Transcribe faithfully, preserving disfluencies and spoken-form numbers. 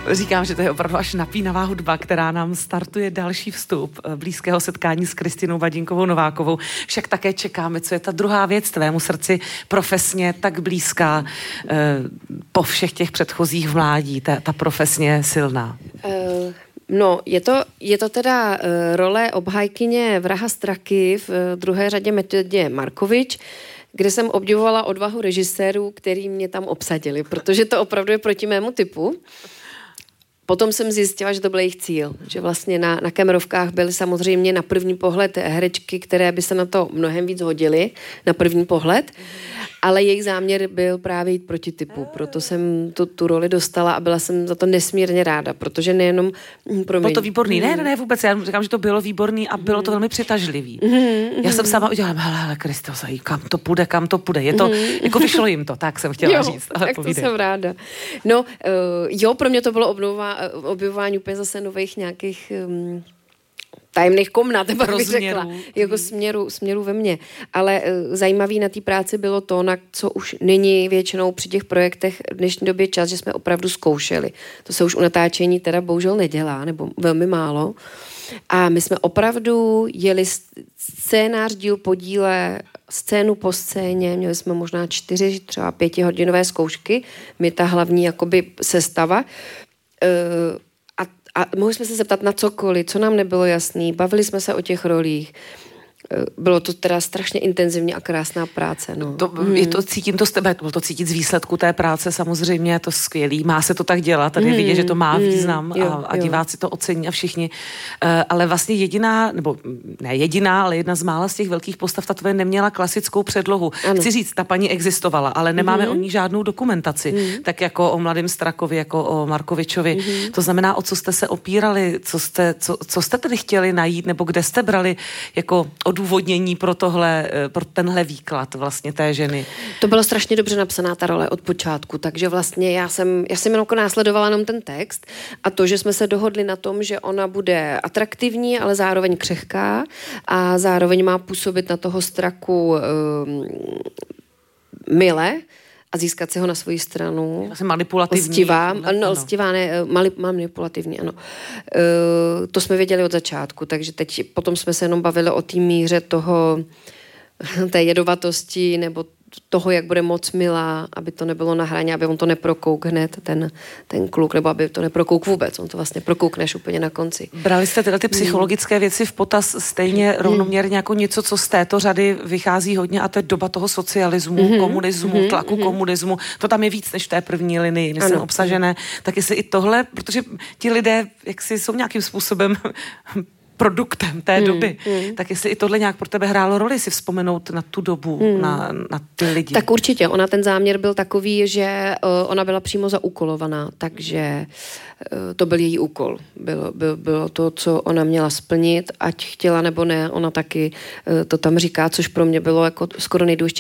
Říkám, že to je opravdu až napínavá hudba, která nám startuje další vstup blízkého setkání s Kristinou Badinkovou Novákovou. Však také čekáme, co je ta druhá věc tvému srdci profesně tak blízká eh, po všech těch předchozích v mládí, ta, ta profesně silná. Uh... No, je to, je to teda uh, role obhajkyně Vraha Straky v uh, druhé řadě Metodě Markovič, kde jsem obdivovala odvahu režisérů, který mě tam obsadili, protože to opravdu je proti mému typu. Potom jsem zjistila, že to byl jejich cíl, že vlastně na, na kamerovkách byly samozřejmě na první pohled herečky, které by se na to mnohem víc hodily, na první pohled, ale jejich záměr byl právě jít proti typu, proto jsem tu, tu roli dostala a byla jsem za to nesmírně ráda, protože nejenom... Promiň. Bylo to výborný, ne, ne, ne, vůbec, já říkám, že to bylo výborný a bylo to velmi přitažlivý. Já jsem sama udělala, hele, hele, Kristos, kam to půjde, kam to půjde, je to, jako vyšlo jim to, tak jsem chtěla jo, říct. Ale tak povídej. To jsem ráda. No, uh, jo, pro mě to bylo obnova, objevování úplně zase nových nějakých um, tajemných komnat, tak bych řekla, jako směru, směru ve mně. Ale uh, zajímavý na té práci bylo to, na co už není většinou při těch projektech v dnešní době čas, že jsme opravdu zkoušeli. To se už u natáčení teda bohužel nedělá, nebo velmi málo. A my jsme opravdu jeli scénář díl po díle, scénu po scéně, měli jsme možná čtyři, třeba pětihodinové zkoušky, my ta hlavní jakoby sestava. Uh, a, a mohli jsme se zeptat na cokoliv, co nám nebylo jasný, bavili jsme se o těch rolích. Bylo to teda strašně intenzivní a krásná práce. No. To, mm. je to, cítím to z tebe, to cítit z výsledku té práce, samozřejmě je to skvělý, má se to tak dělat, tady mm. vidět, že to má význam mm. jo, a, a diváci to ocení a všichni. Uh, ale vlastně jediná, nebo ne jediná, ale jedna z mála z těch velkých postav, ta tvoje neměla klasickou předlohu. Ano. Chci říct, ta paní existovala, ale nemáme mm. o ní žádnou dokumentaci. Mm. Tak jako o mladém Strakovi, jako o Markovičovi. Mm. To znamená, o co jste se opírali, co jste, co, co jste tedy chtěli najít, nebo kde jste brali jako odůvodnění pro tohle, pro tenhle výklad vlastně té ženy. To bylo strašně dobře napsaná ta role od počátku, takže vlastně já jsem, já jsem jenom následovala jenom ten text a to, že jsme se dohodli na tom, že ona bude atraktivní, ale zároveň křehká a zároveň má působit na toho Straku um, mile a získat si ho na svoji stranu. Asi manipulativní. Lstivá, no, no lstivá, ne, manipulativní, ano. Uh, to jsme věděli od začátku, takže teď potom jsme se jenom bavili o té míře toho, té jedovatosti, nebo toho, jak bude moc milá, aby to nebylo na hraně, aby on to neprokouk hned, ten, ten kluk, nebo aby to neprokouk vůbec, on to vlastně prokoukneš úplně na konci. Brali jste tyhle ty psychologické věci v potaz stejně rovnoměrně jako něco, co z této řady vychází hodně, a to je doba toho socialismu, mm-hmm. komunismu, mm-hmm. tlaku mm-hmm. komunismu, to tam je víc než v té první linii, myslím, obsažené, tak jestli i tohle, protože ti lidé, jak si jsou nějakým způsobem produktem té hmm, doby. Hmm. Tak jestli i tohle nějak pro tebe hrálo roli, si vzpomenout na tu dobu, hmm. na, na ty lidi. Tak určitě. Ona ten záměr byl takový, že uh, ona byla přímo zaúkolovaná, takže uh, to byl její úkol. Bylo, bylo, bylo to, co ona měla splnit, ať chtěla nebo ne, ona taky uh, to tam říká, což pro mě bylo jako skoro nejdůležitější.